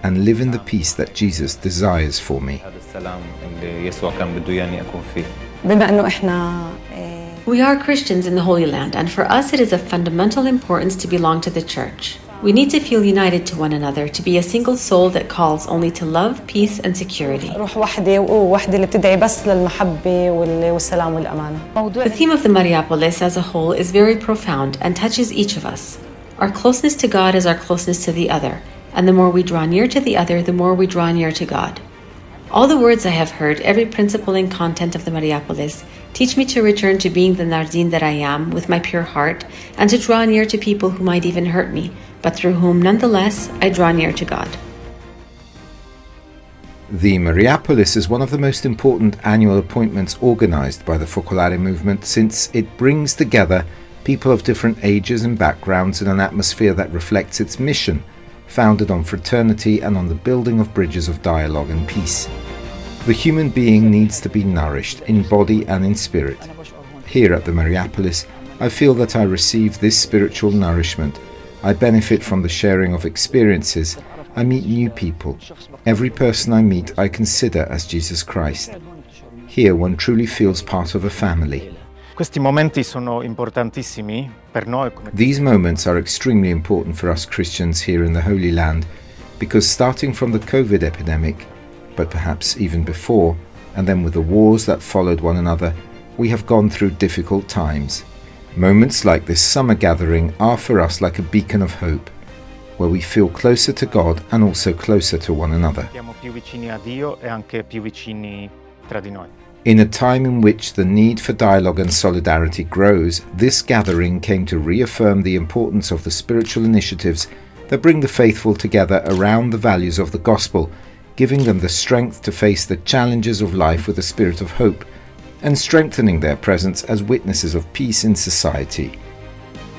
and live in the peace that Jesus desires for me. We are Christians in the Holy Land, and for us it is of fundamental importance to belong to the Church. We need to feel united to one another, to be a single soul that calls only to love, peace, and security. The theme of the Mariapolis as a whole is very profound and touches each of us. Our closeness to God is our closeness to the other, and the more we draw near to the other, the more we draw near to God. All the words I have heard, every principle and content of the Mariapolis, teach me to return to being the Nardine that I am with my pure heart, and to draw near to people who might even hurt me, but through whom, nonetheless, I draw near to God. The Mariapolis is one of the most important annual appointments organized by the Focolare movement, since it brings together people of different ages and backgrounds in an atmosphere that reflects its mission, founded on fraternity and on the building of bridges of dialogue and peace. The human being needs to be nourished in body and in spirit. Here at the Mariapolis, I feel that I receive this spiritual nourishment. I benefit from the sharing of experiences. I meet new people. Every person I meet I consider as Jesus Christ. Here one truly feels part of a family. These moments are extremely important for us Christians here in the Holy Land, because starting from the COVID epidemic, but perhaps even before, and then with the wars that followed one another, we have gone through difficult times. Moments like this summer gathering are for us like a beacon of hope, where we feel closer to God and also closer to one another. In a time in which the need for dialogue and solidarity grows, this gathering came to reaffirm the importance of the spiritual initiatives that bring the faithful together around the values of the gospel, giving them the strength to face the challenges of life with a spirit of hope, and strengthening their presence as witnesses of peace in society.